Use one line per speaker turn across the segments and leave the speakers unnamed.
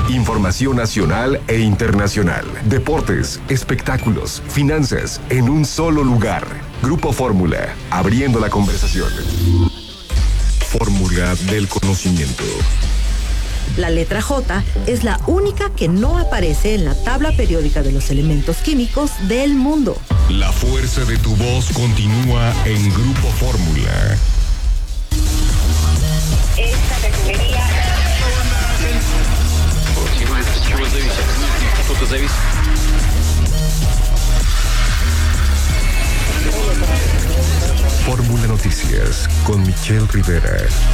Información nacional e internacional. Deportes, espectáculos, finanzas, en un solo lugar. Grupo Fórmula, abriendo la conversación. Fórmula del conocimiento.
La letra J es la única que no aparece en la tabla periódica de los elementos químicos del mundo.
La fuerza de tu voz continúa en Grupo Fórmula.
Esta categoría.
Fórmula Noticias con Michelle Rivera.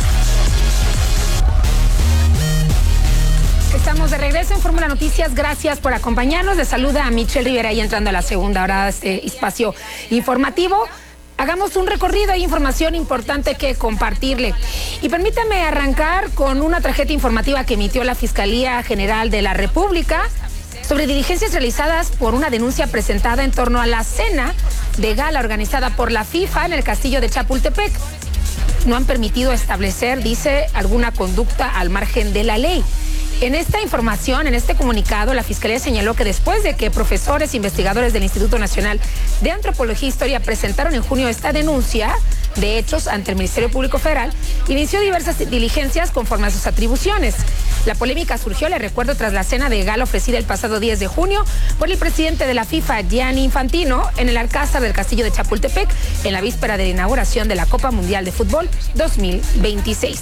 Estamos de regreso en Fórmula Noticias. Gracias por acompañarnos. Les saluda a Michelle Rivera y entrando a la segunda hora de este espacio informativo. Hagamos un recorrido, hay información importante que compartirle. Y permítame arrancar con una tarjeta informativa que emitió la Fiscalía General de la República sobre diligencias realizadas por una denuncia presentada en torno a la cena de gala organizada por la FIFA en el castillo de Chapultepec. No han permitido establecer, dice, alguna conducta al margen de la ley. En esta información, en este comunicado, la Fiscalía señaló que después de que profesores e investigadores del Instituto Nacional de Antropología e Historia presentaron en junio esta denuncia de hechos ante el Ministerio Público Federal, inició diversas diligencias conforme a sus atribuciones. La polémica surgió, le recuerdo, tras la cena de gala ofrecida el pasado 10 de junio por el presidente de la FIFA, Gianni Infantino, en el Alcázar del Castillo de Chapultepec, en la víspera de la inauguración de la Copa Mundial de Fútbol 2026.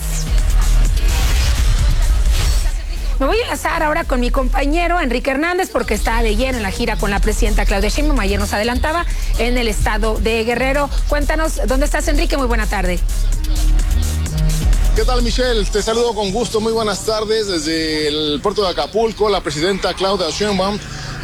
Me voy a enlazar ahora con mi compañero Enrique Hernández porque está de lleno en la gira con la presidenta Claudia Sheinbaum. Ayer nos adelantaba en el estado de Guerrero. Cuéntanos, ¿dónde estás, Enrique? Muy buena tarde.
¿Qué tal, Michelle? Te saludo con gusto. Muy buenas tardes. Desde el puerto de Acapulco, la presidenta Claudia Sheinbaum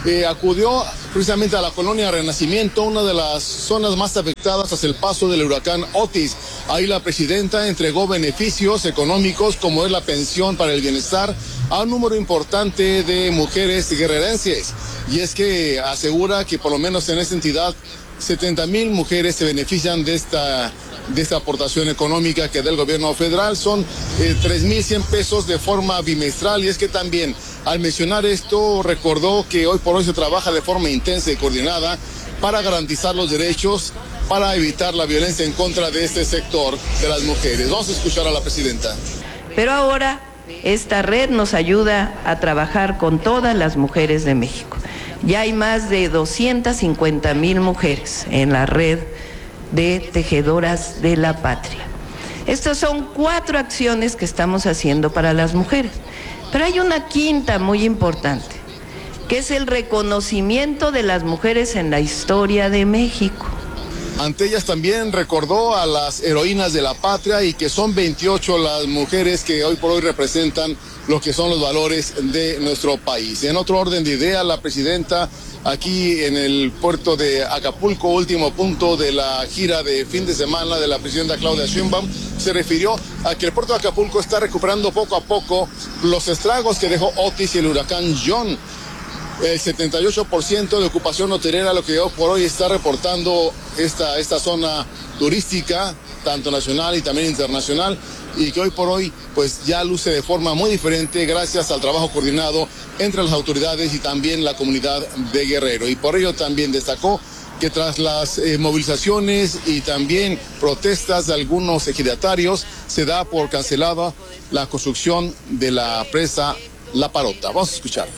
acudió precisamente a la colonia Renacimiento, una de las zonas más afectadas tras el paso del huracán Otis. Ahí la presidenta entregó beneficios económicos como es la pensión para el bienestar a un número importante de mujeres guerrerenses. Y es que asegura que por lo menos en esta entidad 70,000 mujeres se benefician de esta aportación económica que da el gobierno federal. Son 3,100 pesos de forma bimestral. Y es que también al mencionar esto recordó que hoy por hoy se trabaja de forma intensa y coordinada para garantizar los derechos, para evitar la violencia en contra de este sector de las mujeres. Vamos a escuchar a la presidenta.
Pero ahora esta red nos ayuda a trabajar con todas las mujeres de México. Ya hay más de 250,000 mujeres en la red de tejedoras de la patria. Estas son 4 acciones que estamos haciendo para las mujeres. Pero hay una quinta muy importante, que es el reconocimiento de las mujeres en la historia de México.
Ante ellas también recordó a las heroínas de la patria y que son 28 las mujeres que hoy por hoy representan lo que son los valores de nuestro país. En otro orden de ideas, la presidenta aquí en el puerto de Acapulco, último punto de la gira de fin de semana de la presidenta Claudia Sheinbaum, se refirió a que el puerto de Acapulco está recuperando poco a poco los estragos que dejó Otis y el huracán John. El 78% de ocupación hotelera, lo que hoy por hoy está reportando esta zona turística, tanto nacional y también internacional, y que hoy por hoy pues ya luce de forma muy diferente gracias al trabajo coordinado entre las autoridades y también la comunidad de Guerrero. Y por ello también destacó que tras las movilizaciones y también protestas de algunos ejidatarios, se da por cancelada la construcción de la presa La Parota. Vamos a escuchar.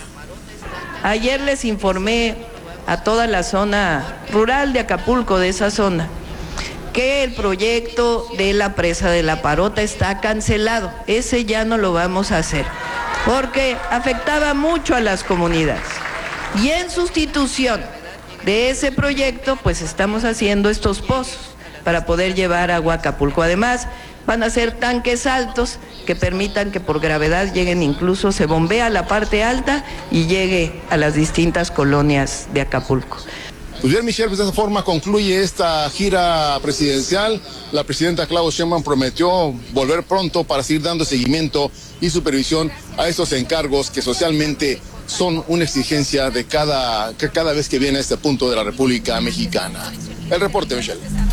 Ayer les informé a toda la zona rural de Acapulco, de esa zona, que el proyecto de la presa de La Parota está cancelado. Ese ya no lo vamos a hacer, porque afectaba mucho a las comunidades. Y en sustitución de ese proyecto, pues estamos haciendo estos pozos para poder llevar agua a Acapulco. Además, van a ser tanques altos que permitan que por gravedad lleguen, incluso se bombea la parte alta y llegue a las distintas colonias de Acapulco.
Pues bien, Michelle, pues de esa forma concluye esta gira presidencial. La presidenta Claudia Sheinbaum prometió volver pronto para seguir dando seguimiento y supervisión a estos encargos que socialmente son una exigencia de cada vez que viene a este punto de la República Mexicana. El reporte, Michelle.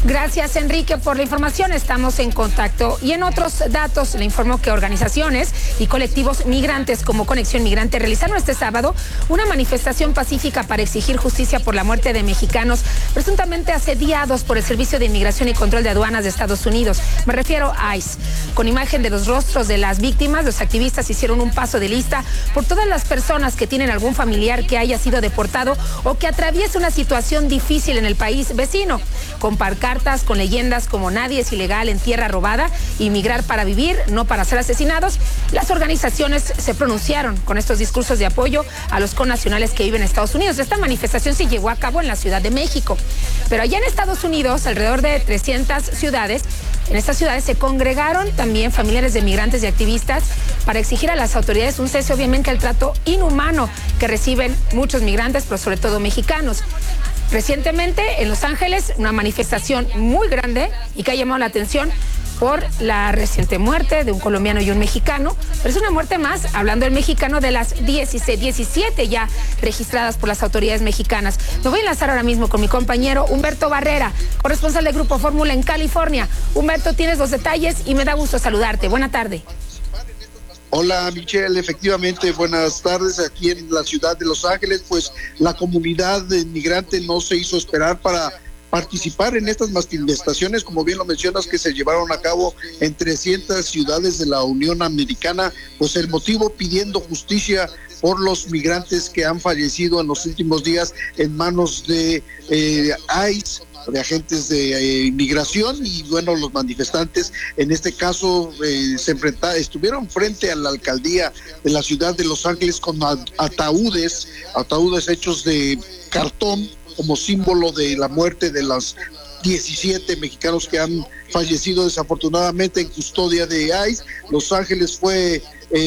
Gracias, Enrique, por la información. Estamos en contacto. Y en otros datos, le informo que organizaciones y colectivos migrantes como Conexión Migrante realizaron este sábado una manifestación pacífica para exigir justicia por la muerte de mexicanos presuntamente asediados por el Servicio de Inmigración y Control de Aduanas de Estados Unidos. Me refiero a ICE. Con imagen de los rostros de las víctimas, los activistas hicieron un paso de lista por todas las personas que tienen algún familiar que haya sido deportado o que atraviese una situación difícil en el país vecino. Con pancartas, con leyendas como nadie es ilegal en tierra robada, inmigrar para vivir, no para ser asesinados, las organizaciones se pronunciaron con estos discursos de apoyo a los connacionales que viven en Estados Unidos. Esta manifestación se llevó a cabo en la Ciudad de México, pero allá en Estados Unidos, alrededor de 300 ciudades, en estas ciudades se congregaron también familiares de migrantes y activistas para exigir a las autoridades un cese, obviamente, al trato inhumano que reciben muchos migrantes, pero sobre todo mexicanos. Recientemente, en Los Ángeles, una manifestación muy grande y que ha llamado la atención por la reciente muerte de un colombiano y un mexicano, pero es una muerte más, hablando del mexicano, de las 17 ya registradas por las autoridades mexicanas. Me voy a enlazar ahora mismo con mi compañero Humberto Barrera, corresponsal del Grupo Fórmula en California. Humberto, tienes los detalles y me da gusto saludarte. Buena tarde.
Hola, Michelle, efectivamente, buenas tardes. Aquí en la ciudad de Los Ángeles, pues la comunidad migrante no se hizo esperar para participar en estas manifestaciones, como bien lo mencionas, que se llevaron a cabo en 300 ciudades de la Unión Americana, pues el motivo pidiendo justicia por los migrantes que han fallecido en los últimos días en manos de ICE, de agentes de inmigración. Y bueno, los manifestantes en este caso estuvieron frente a la alcaldía de la ciudad de Los Ángeles con ataúdes hechos de cartón como símbolo de la muerte de las 17 mexicanos que han fallecido desafortunadamente en custodia de ICE. Los Ángeles fue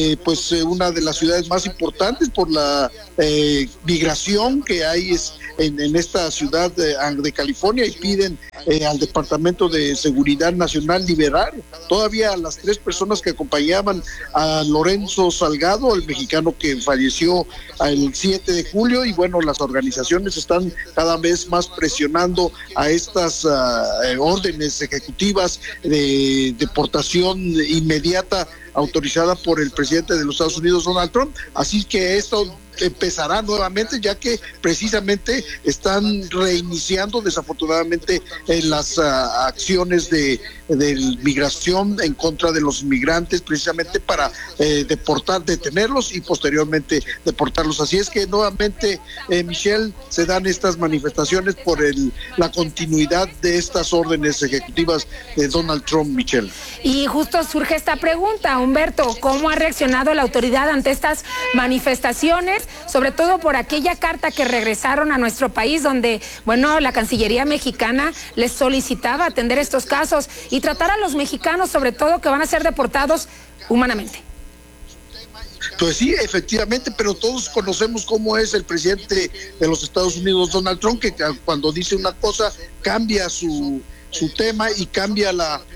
una de las ciudades más importantes por la migración que hay en esta ciudad de California, y piden al Departamento de Seguridad Nacional liberar todavía a las 3 personas que acompañaban a Lorenzo Salgado, el mexicano que falleció el 7 de julio. Y bueno, las organizaciones están cada vez más presionando a estas órdenes ejecutivas de deportación inmediata autorizada por el presidente de los Estados Unidos, Donald Trump. Así que esto empezará nuevamente, ya que precisamente están reiniciando desafortunadamente las acciones de migración en contra de los migrantes, precisamente para detenerlos y posteriormente deportarlos. Así es que nuevamente, Michelle, se dan estas manifestaciones por la continuidad de estas órdenes ejecutivas de Donald Trump, Michelle.
Y justo surge esta pregunta, Humberto, ¿cómo ha reaccionado la autoridad ante estas manifestaciones? Sobre todo por aquella carta que regresaron a nuestro país, donde, bueno, la Cancillería mexicana les solicitaba atender estos casos y tratar a los mexicanos, sobre todo, que van a ser deportados humanamente.
Pues sí, efectivamente, pero todos conocemos cómo es el presidente de los Estados Unidos, Donald Trump, que cuando dice una cosa cambia su tema y cambia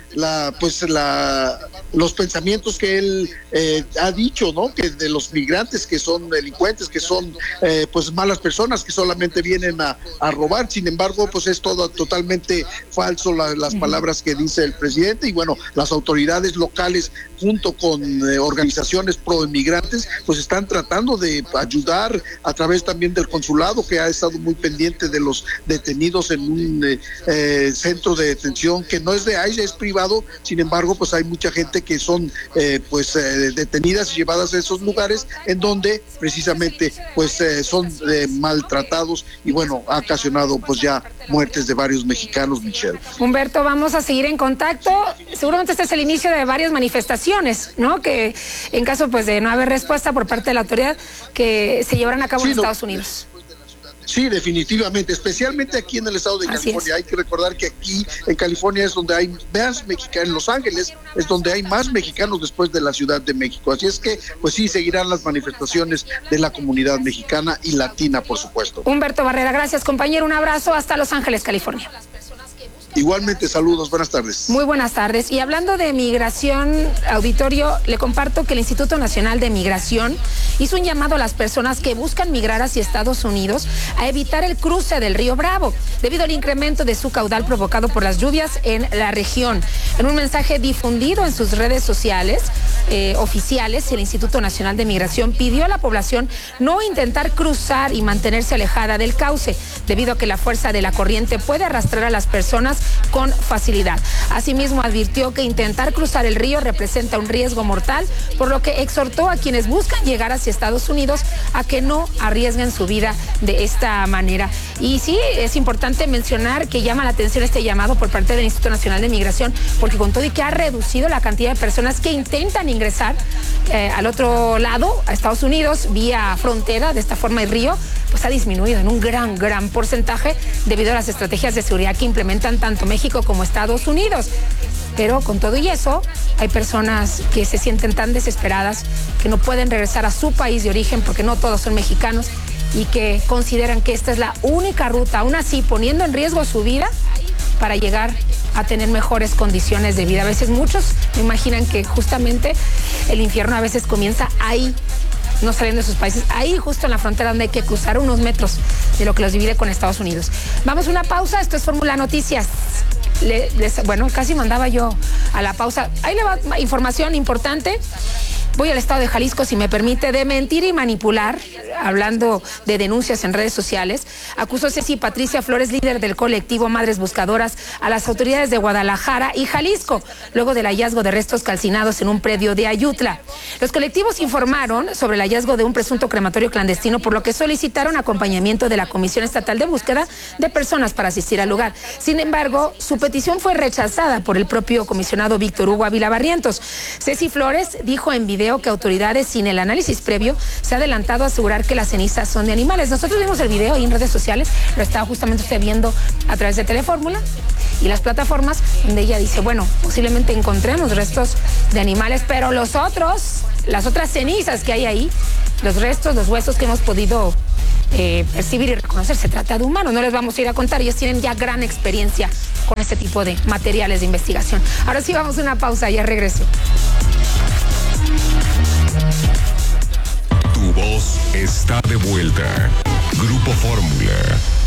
los pensamientos que él ha dicho, ¿no? Que de los migrantes que son delincuentes, que son malas personas que solamente vienen a robar. Sin embargo, pues es todo totalmente falso las palabras que dice el presidente. Y bueno, las autoridades locales junto con organizaciones pro inmigrantes pues están tratando de ayudar a través también del consulado, que ha estado muy pendiente de los detenidos en un centro de detención que no es de ICE, es privado. Sin embargo, pues hay mucha gente que son detenidas y llevadas a esos lugares en donde precisamente son maltratados, y bueno, ha ocasionado pues ya muertes de varios mexicanos, Michelle.
Humberto, vamos a seguir en contacto. Seguramente este es el inicio de varias manifestaciones, ¿no? Que en caso pues de no haber respuesta por parte de la autoridad, que se llevarán a cabo en Estados Unidos.
Sí, definitivamente, especialmente aquí en el estado de California. Hay que recordar que aquí en California es donde hay más mexicanos, en Los Ángeles es donde hay más mexicanos después de la Ciudad de México. Así es que, pues sí, seguirán las manifestaciones de la comunidad mexicana y latina, por supuesto.
Humberto Barrera, gracias, compañero, un abrazo hasta Los Ángeles, California.
Igualmente, saludos, buenas tardes.
Muy buenas tardes. Y hablando de migración, auditorio, le comparto que el Instituto Nacional de Migración hizo un llamado a las personas que buscan migrar hacia Estados Unidos a evitar el cruce del río Bravo, debido al incremento de su caudal provocado por las lluvias en la región. En un mensaje difundido en sus redes sociales oficiales, el Instituto Nacional de Migración pidió a la población no intentar cruzar y mantenerse alejada del cauce, debido a que la fuerza de la corriente puede arrastrar a las personas con facilidad. Asimismo, advirtió que intentar cruzar el río representa un riesgo mortal, por lo que exhortó a quienes buscan llegar hacia Estados Unidos a que no arriesguen su vida de esta manera. Y sí, es importante mencionar que llama la atención este llamado por parte del Instituto Nacional de Migración, porque con todo y que ha reducido la cantidad de personas que intentan ingresar al otro lado, a Estados Unidos, vía frontera, de esta forma el río, pues ha disminuido en un gran porcentaje debido a las estrategias de seguridad que implementan tanto México como Estados Unidos. Pero con todo y eso, hay personas que se sienten tan desesperadas que no pueden regresar a su país de origen, porque no todos son mexicanos, y que consideran que esta es la única ruta, aún así poniendo en riesgo su vida, para llegar a tener mejores condiciones de vida. A veces muchos me imaginan que justamente el infierno a veces comienza ahí, no saliendo de sus países, ahí justo en la frontera donde hay que cruzar unos metros de lo que los divide con Estados Unidos. Vamos a una pausa, esto es Fórmula Noticias. Bueno, casi mandaba yo a la pausa. Ahí le va información importante. Voy al estado de Jalisco, si me permite, de mentir y manipular, hablando de denuncias en redes sociales. Acusó Ceci Patricia Flores, líder del colectivo Madres Buscadoras, a las autoridades de Guadalajara y Jalisco, luego del hallazgo de restos calcinados en un predio de Ayutla. Los colectivos informaron sobre el hallazgo de un presunto crematorio clandestino, por lo que solicitaron acompañamiento de la Comisión Estatal de Búsqueda de Personas para asistir al lugar. Sin embargo, su petición fue rechazada por el propio comisionado Víctor Hugo Ávila Barrientos. Ceci Flores dijo en video que autoridades, sin el análisis previo, se ha adelantado a asegurar que las cenizas son de animales. Nosotros vimos el video ahí en redes sociales, lo estaba justamente usted viendo a través de Telefórmula y las plataformas, donde ella dice, bueno, posiblemente encontremos restos de animales, pero las otras cenizas que hay ahí, los restos, los huesos que hemos podido percibir y reconocer, se trata de humanos. No les vamos a ir a contar, ellos tienen ya gran experiencia con este tipo de materiales de investigación. Ahora sí, vamos a una pausa, ya regreso.
Tu voz está de vuelta. Grupo Fórmula.